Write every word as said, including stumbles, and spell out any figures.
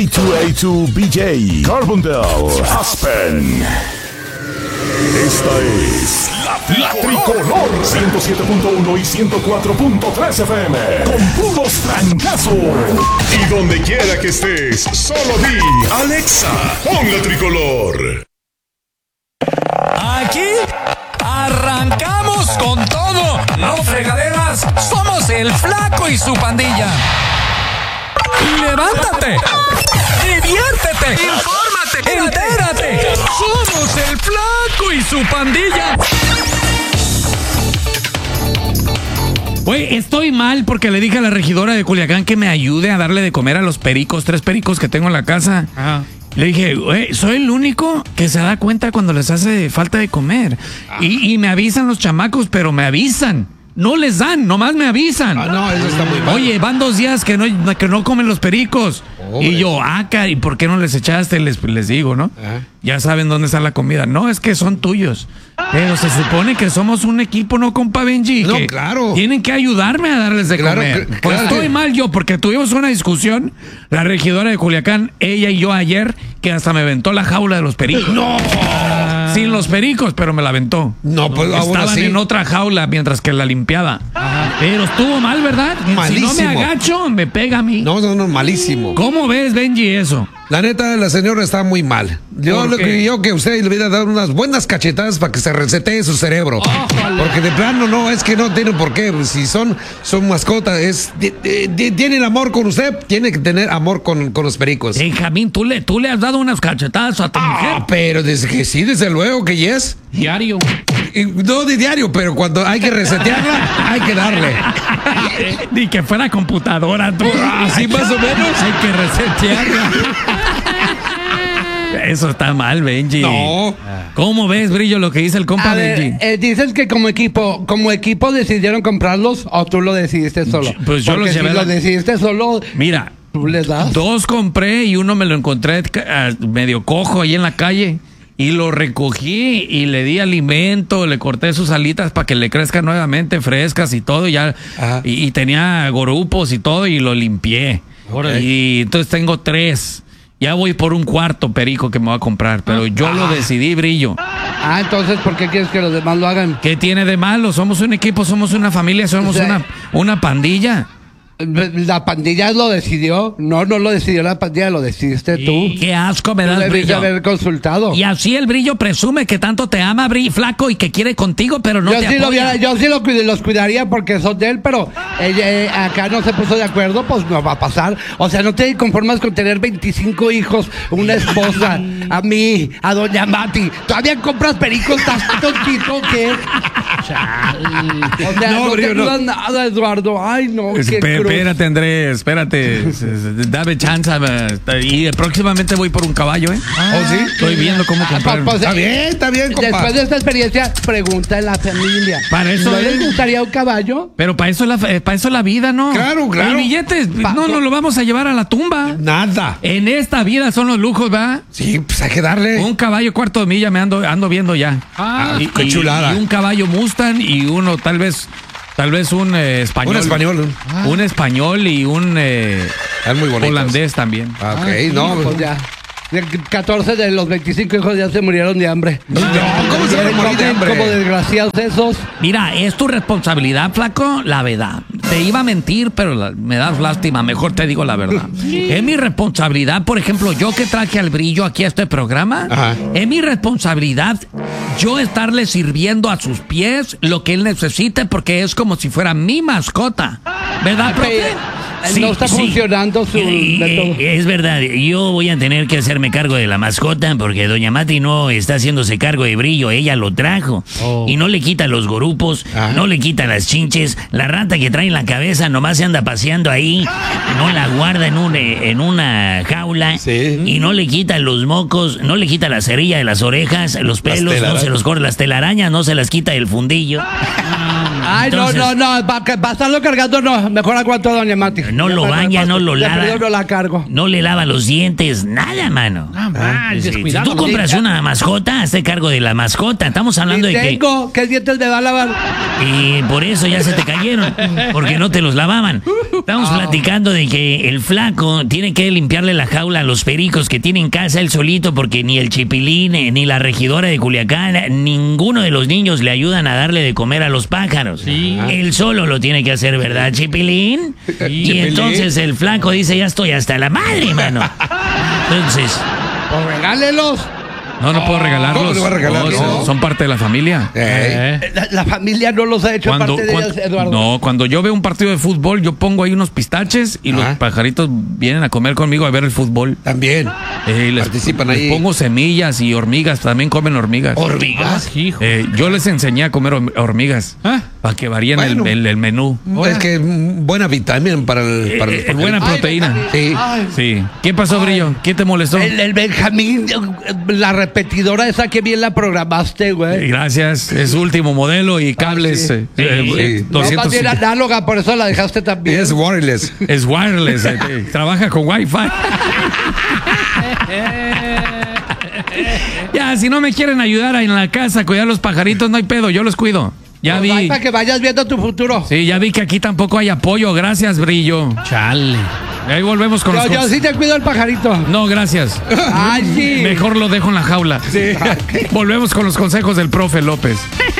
A dos A dos B J, Carbondale, Aspen. Esta es la, la Tricolor ciento siete punto uno y ciento cuatro punto tres F M con puros trancazos. Y donde quiera que estés, solo di Alexa, pon la Tricolor. Aquí arrancamos con todo. No fregaderas, somos el Flaco y su pandilla. Levántate, diviértete, infórmate, entérate. Somos el Flaco y su pandilla. Güey, estoy mal porque le dije a la regidora de Culiacán que me ayude a darle de comer a los pericos, tres pericos que tengo en la casa. Ajá. Le dije, güey, soy el único que se da cuenta cuando les hace falta de comer. Y, y me avisan los chamacos, pero me avisan. No les dan, nomás me avisan. Ah, no, eso está muy mal. Oye, van dos días que no, que no comen los pericos. Pobre. Y yo, ah, ¿y por qué no les echaste? Les, les digo, ¿no? ¿Eh? Ya saben dónde está la comida. No, es que son tuyos. Pero se supone que somos un equipo, ¿no, compa Benji? No, claro. Tienen que ayudarme a darles de claro, comer. Claro, pues estoy que... mal yo, porque tuvimos una discusión, la regidora de Culiacán, ella y yo ayer, que hasta me aventó la jaula de los pericos. ¡No! Sin los pericos, pero me la aventó. No, pues Estaban aún así. en otra jaula mientras que la limpiaba. Ajá. Pero estuvo mal, ¿verdad? Malísimo. Si no me agacho, me pega a mí. No, no, no, malísimo. ¿Cómo ves, Benji, eso? La neta, la señora está muy mal. Yo lo que yo que usted le hubiera dado unas buenas cachetadas para que se resetee su cerebro. Oh, porque de plano no, es que no tienen por qué. Si son, son mascotas, es de, de, de, tienen amor con usted, tiene que tener amor con, con los pericos. Benjamín, ¿tú le, tú le has dado unas cachetadas a tu ah, mujer? Pero desde que sí, desde luego que yes. Diario. Y, no de diario, pero cuando hay que resetearla, hay que darle. Ni que fuera computadora, tú. Así más o menos. Hay que resetearla. Eso está mal, Benji. No. ¿Cómo ves, Brillo, lo que dice el compa a ver, Benji? Eh, dices que como equipo, como equipo decidieron comprarlos o tú lo decidiste solo. Pues yo Porque los llevé. Si la... lo decidiste solo. Mira. ¿Tú les das? Dos compré y uno me lo encontré uh, medio cojo ahí en la calle. Y lo recogí y le di alimento, le corté sus alitas para que le crezcan nuevamente frescas y todo. Y, ya, y, y tenía gorupos y todo y lo limpié. Órale. Y entonces tengo tres. Ya voy por un cuarto perico que me voy a comprar, pero yo ah. lo decidí, Brillo. Ah, entonces, ¿por qué quieres que los demás lo hagan? ¿Qué tiene de malo? Somos un equipo, somos una familia, somos o sea, una, una pandilla. La pandilla lo decidió. No, no lo decidió la pandilla, lo decidiste tú. Qué asco me das, Brillo. Brillo. Haber consultado. Y así el Brillo presume que tanto te ama, Brillo, Flaco, y que quiere contigo, pero no yo te sí apoya. Lo viera, yo sí lo, los cuidaría porque son de él, pero ella, eh, acá no se puso de acuerdo, pues no va a pasar. O sea, no te conformas con tener veinticinco hijos, una esposa, a mí, a doña Mati. ¿Todavía compras pericos? ¿Estás tontito qué? O sea, no, no te ayuda no. nada, Eduardo. Ay, no, qué Espé, cruz. Espérate, Andrés, espérate. Dame chance. Y próximamente voy por un caballo, ¿eh? Ah, ¿oh, sí? Estoy viendo cómo comprar. Ah, pues, está bien, está bien, compa. Después de esta experiencia, pregunta en la familia. Para eso ¿No es... les gustaría un caballo? Pero para eso, la, para eso la vida, ¿no? Claro, claro. El billete, pa, no nos lo vamos a llevar a la tumba. Nada. En esta vida son los lujos, ¿verdad? Sí, pues hay que darle. Un caballo cuarto de milla me ando, ando viendo ya. Ah, y, qué chulada. Y un caballo Mustang y uno tal vez... Tal vez un eh, español. Un español. Ah. Un español y un eh, es muy holandés también. Ok, ah, no. Pues ya. catorce de los veinticinco hijos ya se murieron de hambre. No, ¿cómo se van a morir de hambre? Como desgraciados esos. Mira, es tu responsabilidad, Flaco, la verdad. Te iba a mentir, pero la, me das lástima. Mejor te digo la verdad. Es mi responsabilidad, por ejemplo, yo que traje al Brillo aquí a este programa. Ajá. Es mi responsabilidad yo estarle sirviendo a sus pies lo que él necesite, porque es como si fuera mi mascota. ¿Verdad, profe? Sí, no está sí. funcionando su método. Es verdad, yo voy a tener que hacerme cargo de la mascota porque doña Mati no está haciéndose cargo de Brillo, ella lo trajo. Oh. Y no le quita los gorupos, ah. no le quita las chinches, la rata que trae en la cabeza nomás se anda paseando ahí, no la guarda en, un, en una jaula, sí. y no le quita los mocos, no le quita la cerilla de las orejas, los pelos, no se los corta, las telarañas no se las quita del fundillo. Ay, Entonces, no, no, no, para pa estarlo cargando, no. Mejor aguanto a doña Mati. No lo baña, no lo lava. Yo no la cargo. No le lava los dientes, nada, mano. Ah, mal, Si descuidado. tú compras una mascota, hazte cargo de la mascota. Estamos hablando Y de que... tengo, ¿qué dientes me va a lavar? Y por eso ya se te cayeron, porque no te los lavaban. Estamos platicando de que el flaco tiene que limpiarle la jaula a los pericos que tiene en casa él solito, porque ni el Chipilín, eh, ni la regidora de Culiacán, ninguno de los niños le ayudan a darle de comer a los pájaros. Sí. Él solo lo tiene que hacer, ¿verdad, Chipilín? Y Chipilín. entonces el flaco dice, ya estoy hasta la madre, mano. Entonces... Pues regálelos. No, no puedo regalarlos. ¿Cómo le va a regalar? No, No. son- Son parte de la familia. Eh. Eh. La, la familia no los ha hecho Cuando, parte de cuan- ellas, Eduardo. no, cuando yo veo un partido de fútbol, yo pongo ahí unos pistaches y los Ajá. pajaritos vienen a comer conmigo a ver el fútbol. También. Eh, y les, Participan les ahí. pongo semillas y hormigas, también comen hormigas. ¿Hormigas? Eh, yo les enseñé a comer horm- hormigas Ah. para que varíen Bueno. el, el- el menú. Es que mm, buena vitamina para el, para Eh, los buena pajaritos. proteína. Sí. Ay, Sí. ¿Qué pasó, Brillo? ¿Quién te molestó? el, el Benjamín, la repetidora esa que bien la programaste, Eh, güey. Gracias. Es último modelo y cables. sí. eh, eh, Sí. eh, No, más doscientos bien análoga, por eso la dejaste también. Es wireless. Es wireless. eh, eh, trabaja con Wi-Fi. Ya, si no me quieren ayudar en la casa a cuidar los pajaritos, no hay pedo, yo los cuido. Ya Pues, ay, vi. para que vayas viendo tu futuro. Sí, ya vi que aquí tampoco hay apoyo. Gracias, Brillo. Chale. Ahí volvemos con Yo, los yo cons- sí te cuido el pajarito. No, gracias. Ay, sí. Mejor lo dejo en la jaula. Volvemos con los consejos del profe López.